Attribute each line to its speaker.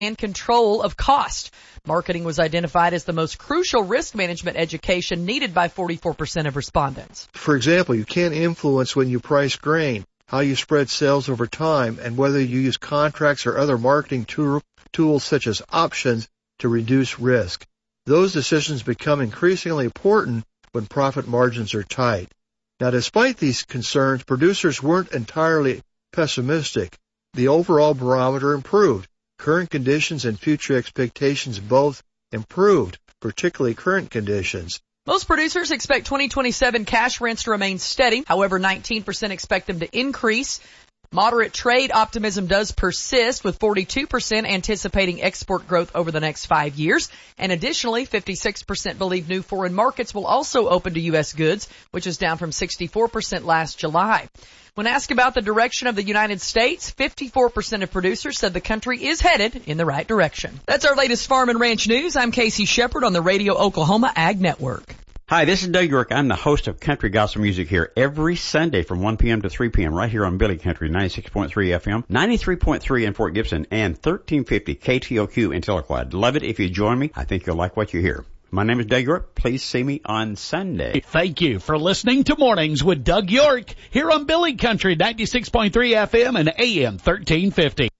Speaker 1: and control of cost. Marketing was identified as the most crucial risk management education needed by 44% of respondents.
Speaker 2: For example, you can't influence when you price grain, how you spread sales over time, and whether you use contracts or other marketing tools such as options to reduce risk. Those decisions become increasingly important when profit margins are tight. Now, despite these concerns, producers weren't entirely pessimistic. The overall barometer improved. Current conditions and future expectations both improved, particularly current conditions.
Speaker 1: Most producers expect 2027 cash rents to remain steady. However, 19% expect them to increase. Moderate trade optimism does persist, with 42% anticipating export growth over the next 5 years. And additionally, 56% believe new foreign markets will also open to U.S. goods, which is down from 64% last July. When asked about the direction of the United States, 54% of producers said the country is headed in the right direction. That's our latest Farm and Ranch news. I'm Casey Shepard on the Radio Oklahoma Ag Network.
Speaker 3: Hi, this is Doug York. I'm the host of Country Gospel Music here every Sunday from 1 p.m. to 3 p.m. right here on Billy Country, 96.3 FM, 93.3 in Fort Gibson, and 1350 KTOQ in Tahlequah. Love it if you join me. I think you'll like what you hear. My name is Doug York. Please see me on Sunday.
Speaker 4: Thank you for listening to Mornings with Doug York here on Billy Country, 96.3 FM and AM 1350.